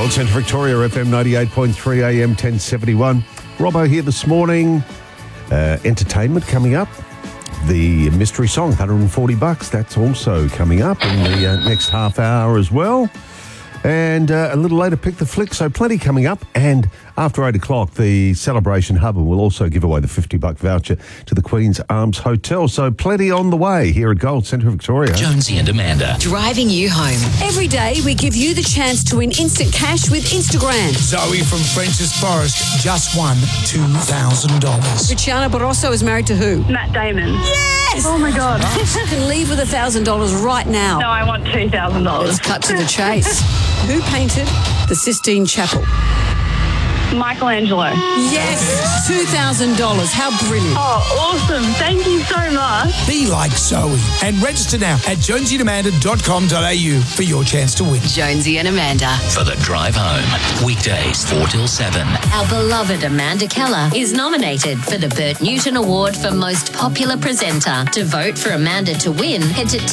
Gold Centre Victoria, FM 98.3 AM 1071. Robbo here this morning. Entertainment coming up. The mystery song, $140. That's also coming up in the next half hour as well. And a little later, Pick the Flick. So plenty coming up. And after 8 o'clock, the Celebration Hub will also give away the $50 voucher to the Queen's Arms Hotel. So plenty on the way here at Gold Centre Victoria. Jonesy and Amanda. Driving you home. Every day we give you the chance to win instant cash with Instagram. Zoe from French's Forest just won $2,000. Luciana Barroso is married to who? Matt Damon. Yes! Oh my God. You can leave with $1,000 right now. No, I want $2,000. Let's cut to the chase. Who painted the Sistine Chapel? Michelangelo. Yes, $2,000. How brilliant. Oh, awesome. Thank you so much. Be like Zoe and register now at jonesyandamanda.com.au for your chance to win. Jonesy and Amanda. For the drive home. Weekdays 4 till 7. Our beloved Amanda Keller is nominated for the Bert Newton Award for Most Popular Presenter. To vote for Amanda to win, head to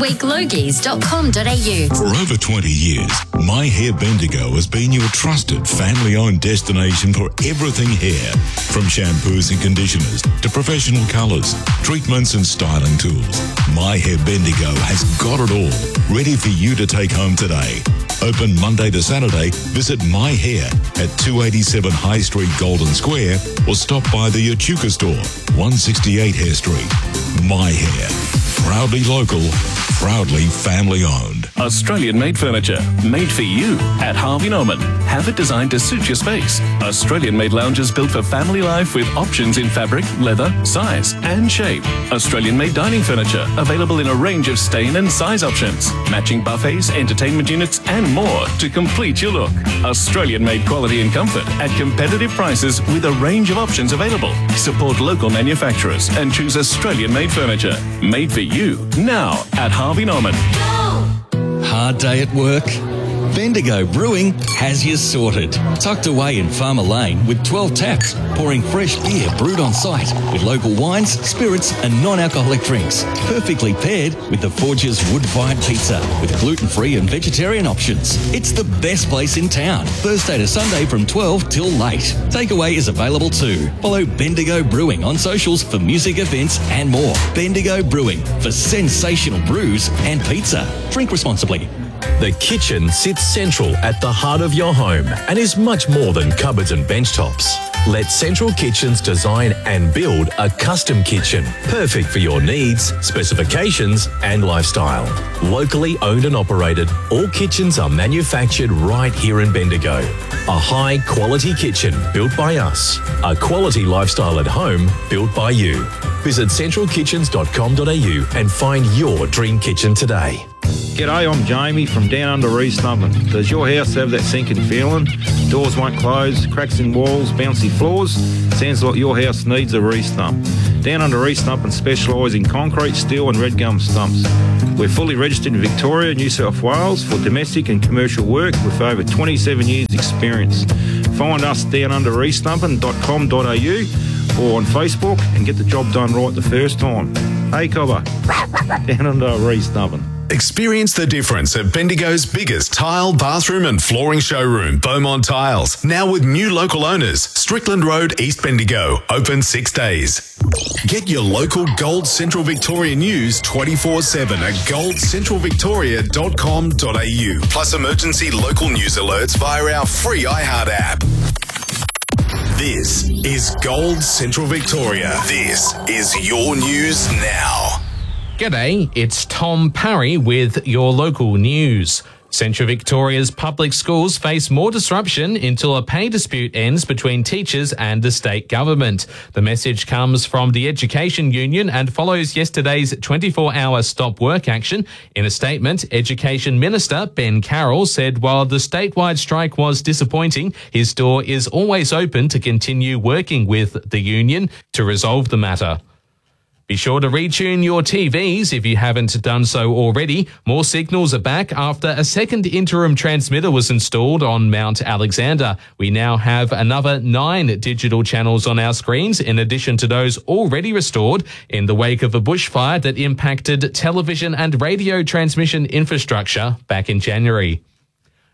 tvweeklogies.com.au. For over 20 years, My Hair Bendigo has been your trusted family-owned destination for everything hair. From shampoos and conditioners to professional colours, treatments and styling tools. My Hair Bendigo has got it all, ready for you to take home today. Open Monday to Saturday. Visit My Hair at 287 High Street, Golden Square, or stop by the Echuca store, 168 Hare Street. My Hair. Proudly local, proudly family-owned. Australian-made furniture, made for you at Harvey Norman. Have it designed to suit your space. Australian-made lounges built for family life with options in fabric, leather, size and shape. Australian-made dining furniture, available in a range of stain and size options. Matching buffets, entertainment units and more to complete your look. Australian-made quality and comfort at competitive prices with a range of options available. Support local manufacturers and choose Australian-made furniture. Made for you, now at Harvey Norman. Hard day at work? Bendigo Brewing has you sorted. Tucked away in Farmer Lane with 12 taps, pouring fresh beer brewed on site with local wines, spirits and non-alcoholic drinks. Perfectly paired with the Forge's wood-fired pizza with gluten-free and vegetarian options. It's the best place in town. Thursday to Sunday from 12 till late. Takeaway is available too. Follow Bendigo Brewing on socials for music events and more. Bendigo Brewing for sensational brews and pizza. Drink responsibly. The kitchen sits central at the heart of your home and is much more than cupboards and bench tops. Let Central Kitchens design and build a custom kitchen, perfect for your needs, specifications and lifestyle. Locally owned and operated, all kitchens are manufactured right here in Bendigo. A high quality kitchen built by us. A quality lifestyle at home built by you. Visit centralkitchens.com.au and find your dream kitchen today. G'day, I'm Jamie from Down Under Re-Snubbing. Does your house have that sinking feeling? Doors won't close, cracks in walls, bouncy floors? Sounds like your house needs a re-snub. Down Under Re-Snubbing specialise in concrete, steel and red gum stumps. We're fully registered in Victoria, New South Wales for domestic and commercial work with over 27 years experience. Find us downunderresnubbing.com.au or on Facebook and get the job done right the first time. Hey, Cobber. Down Under Re-Snubbing. Experience the difference at Bendigo's biggest tile, bathroom and flooring showroom, Beaumont Tiles. Now with new local owners, Strickland Road, East Bendigo. Open 6 days. Get your local Gold Central Victoria news 24/7 at goldcentralvictoria.com.au. Plus emergency local news alerts via our free iHeart app. This is Gold Central Victoria. This is your news now. G'day, it's Tom Parry with your local news. Central Victoria's public schools face more disruption until a pay dispute ends between teachers and the state government. The message comes from the Education Union and follows yesterday's 24-hour stop work action. In a statement, Education Minister Ben Carroll said while the statewide strike was disappointing, his door is always open to continue working with the union to resolve the matter. Be sure to retune your TVs if you haven't done so already. More signals are back after a second interim transmitter was installed on Mount Alexander. We now have another 9 digital channels on our screens, in addition to those already restored in the wake of a bushfire that impacted television and radio transmission infrastructure back in January.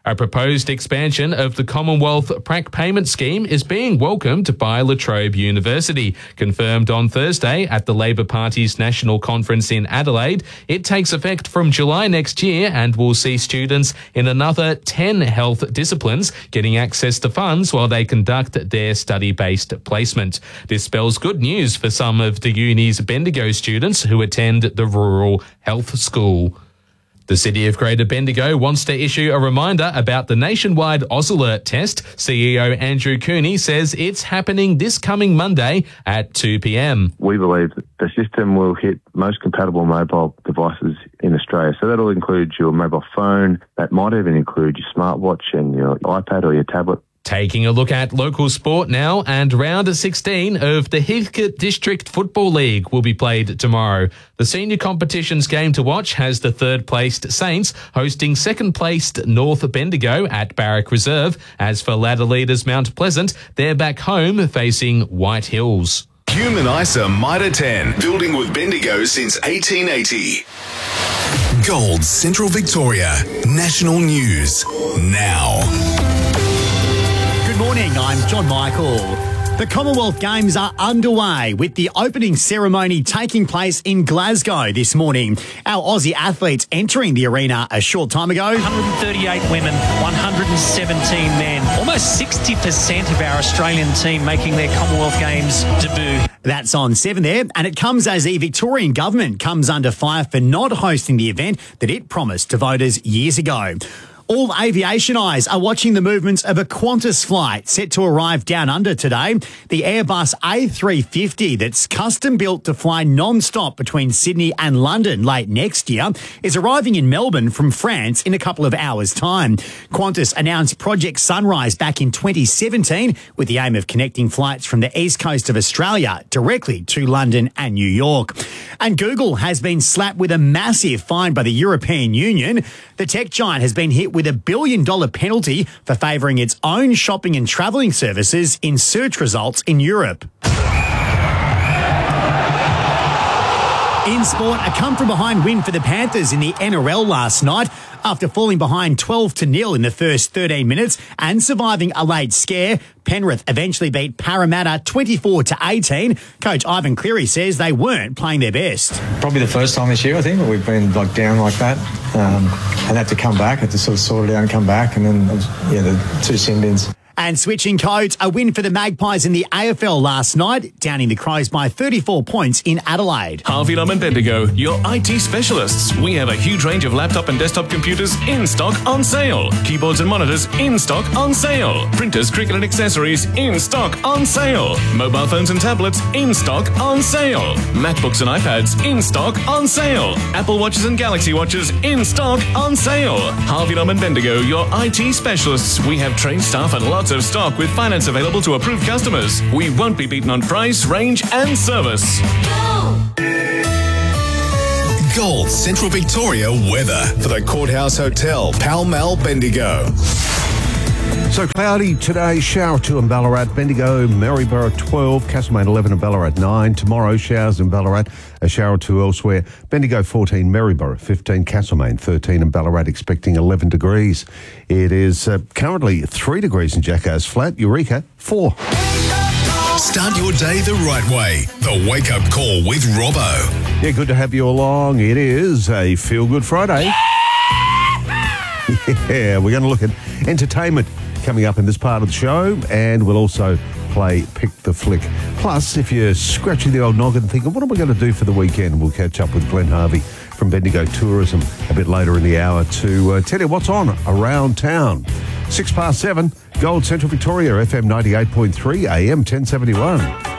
A proposed expansion of the Commonwealth PRAC payment scheme is being welcomed by La Trobe University. Confirmed on Thursday at the Labor Party's National Conference in Adelaide, it takes effect from July next year and will see students in another 10 health disciplines getting access to funds while they conduct their study-based placement. This spells good news for some of the uni's Bendigo students who attend the Rural Health School. The City of Greater Bendigo wants to issue a reminder about the nationwide AusAlert test. CEO Andrew Cooney says it's happening this coming Monday at 2 p.m. We believe that the system will hit most compatible mobile devices in Australia. So that'll include your mobile phone, that might even include your smartwatch and your iPad or your tablet. Taking a look at local sport now, and round 16 of the Heathcote District Football League will be played tomorrow. The senior competitions game to watch has the third-placed Saints hosting second-placed North Bendigo at Barrack Reserve. As for ladder leaders Mount Pleasant, they're back home facing White Hills. Human ISA Mitre 10, building with Bendigo since 1880. Gold Central Victoria, national news now. Good morning, I'm John Michael. The Commonwealth Games are underway with the opening ceremony taking place in Glasgow this morning. Our Aussie athletes entering the arena a short time ago. 138 women, 117 men. Almost 60% of our Australian team making their Commonwealth Games debut. That's on 7 there, and it comes as the Victorian government comes under fire for not hosting the event that it promised to voters years ago. All aviation eyes are watching the movements of a Qantas flight set to arrive down under today. The Airbus A350 that's custom built to fly non-stop between Sydney and London late next year is arriving in Melbourne from France in a couple of hours' time. Qantas announced Project Sunrise back in 2017 with the aim of connecting flights from the east coast of Australia directly to London and New York. And Google has been slapped with a massive fine by the European Union. The tech giant has been hit with a $1 billion penalty for favouring its own shopping and travelling services in search results in Europe. In sport, a come-from-behind win for the Panthers in the NRL last night. After falling behind 12-0 in the first 13 minutes and surviving a late scare, Penrith eventually beat Parramatta 24-18. Coach Ivan Cleary says they weren't playing their best. Probably the first time this year, I think, that we've been down like that and had to come back, had to sort of sort it out and come back, and then, the two sin bins. And switching codes, a win for the Magpies in the AFL last night, downing the Crows by 34 points in Adelaide. Harvey Norman Bendigo, your IT specialists. We have a huge range of laptop and desktop computers in stock on sale. Keyboards and monitors in stock on sale. Printers, cricket and accessories in stock on sale. Mobile phones and tablets in stock on sale. MacBooks and iPads in stock on sale. Apple Watches and Galaxy Watches in stock on sale. Harvey Norman Bendigo, your IT specialists. We have trained staff and lots of stock with finance available to approved customers. We won't be beaten on price, range and service. Gold Central Victoria weather for the Courthouse Hotel, Pall Mall, Bendigo. So cloudy today, shower 2 in Ballarat, Bendigo, Maryborough 12, Castlemaine 11 and Ballarat 9. Tomorrow, showers in Ballarat, a shower 2 elsewhere. Bendigo 14, Maryborough 15, Castlemaine 13 and Ballarat expecting 11 degrees. It is currently 3 degrees in Jackass Flat, Eureka 4. Start your day the right way. The Wake Up Call with Robbo. Yeah, good to have you along. It is a Feel Good Friday. Yeah, we're going to look at entertainment coming up in this part of the show, and we'll also play Pick the Flick. Plus, if you're scratching the old noggin thinking, what am I going to do for the weekend? We'll catch up with Glenn Harvey from Bendigo Tourism a bit later in the hour to tell you what's on around town. 7:06, Gold Central Victoria, FM 98.3, AM 1071.